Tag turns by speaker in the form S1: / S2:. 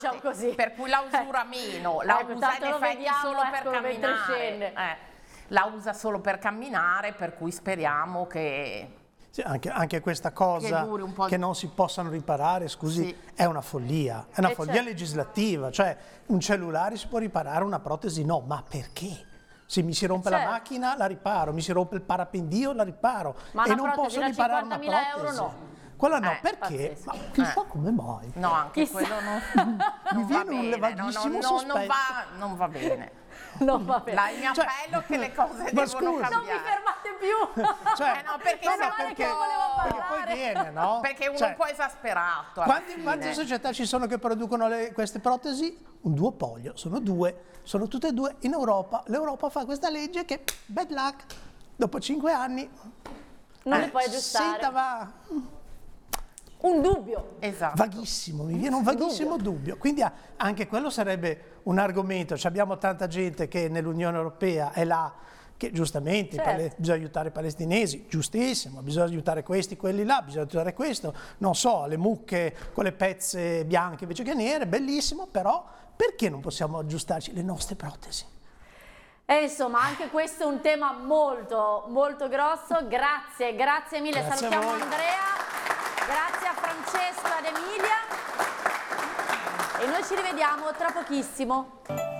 S1: diciamo così.
S2: Per cui la usura meno, la usa in effetti solo per camminare. La usa solo per camminare, per cui speriamo che...
S3: Sì, anche questa cosa che non si possano riparare, scusi, sì, è una follia legislativa, cioè un cellulare si può riparare, una protesi no, ma perché? Se mi si rompe la macchina la riparo, mi si rompe il parapendio la riparo,
S1: ma
S3: e non posso riparare una protesi.
S1: Euro no.
S3: Quella no, perché? Ma chissà come mai.
S2: No, anche quello non va bene,
S3: un levadissimo sospetto.
S2: Non va bene.
S1: Non va bene.
S2: Il mio appello è che le cose devono cambiare.
S1: Non mi fermate più!
S2: No, perché
S3: poi viene, no?
S2: Perché uno è un po' esasperato.
S3: Quante società ci sono che producono queste protesi? Un duopolio, sono tutte e due in Europa. L'Europa fa questa legge che, bad luck, dopo 5 anni...
S1: Non le puoi aggiustare.
S3: Senta, va...
S1: Un dubbio.
S2: Esatto.
S3: Vaghissimo, mi viene un vaghissimo dubbio. Quindi anche quello sarebbe un argomento. Abbiamo tanta gente che nell'Unione Europea è là, che giustamente bisogna aiutare i palestinesi, giustissimo, bisogna aiutare questi, quelli là, bisogna aiutare questo, non so, le mucche con le pezze bianche invece che nere, bellissimo, però perché non possiamo aggiustarci le nostre protesi?
S1: Insomma, anche questo è un tema molto, molto grosso. Grazie mille,
S3: grazie,
S1: salutiamo Andrea. Grazie a Francesco e ad Emilia e noi ci rivediamo tra pochissimo.